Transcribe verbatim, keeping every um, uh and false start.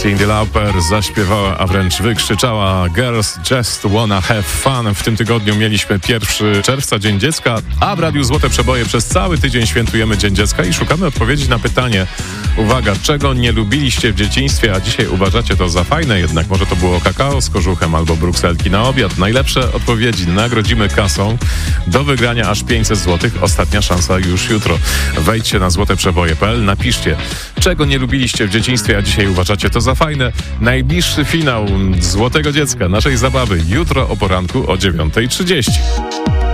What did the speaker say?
Cyndi Lauper zaśpiewała, a wręcz wykrzyczała Girls Just Wanna Have Fun. W tym tygodniu mieliśmy pierwszego czerwca, Dzień Dziecka, a w Radiu Złote Przeboje przez cały tydzień świętujemy Dzień Dziecka i szukamy odpowiedzi na pytanie, uwaga, czego nie lubiliście w dzieciństwie, a dzisiaj uważacie to za fajne, jednak może to było kakao z kożuchem albo brukselki na obiad. Najlepsze odpowiedzi nagrodzimy kasą do wygrania aż pięćset złotych. Ostatnia szansa już jutro. Wejdźcie na złoteprzeboje kropka p l, napiszcie, czego nie lubiliście w dzieciństwie, a dzisiaj uważacie to za fajne. Najbliższy finał Złotego Dziecka, naszej zabawy, jutro o poranku o dziewiąta trzydzieści.